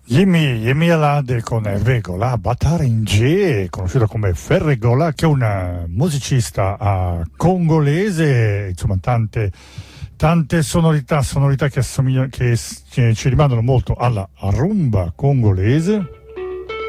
Yemi Alade con Regola Bataringe, conosciuto come Ferregola, che è un musicista congolese, insomma tante sonorità che ci rimandano molto alla rumba congolese.